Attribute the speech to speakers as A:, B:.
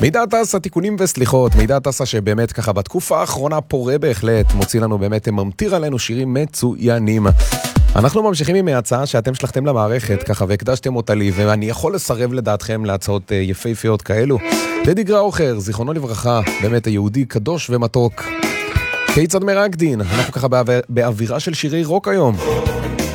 A: מידע טסה, תיקונים וסליחות, מידע טסה שבאמת ככה בתקופה האחרונה פורה בהחלט, מוציא לנו באמת, ממטיר עלינו שירים מצוינים. אנחנו ממשיכים עם ההצעה שאתם שלחתם למערכת ככה והקדשתם אותה לי, ואני יכול לסרב לדעתכם להצעות יפהפיות כאלו. דדי גראוכר, זיכרונו לברכה, באמת היהודי קדוש ומתוק. כיצד מרקדין, אנחנו ככה באווירה של שירי רוק היום.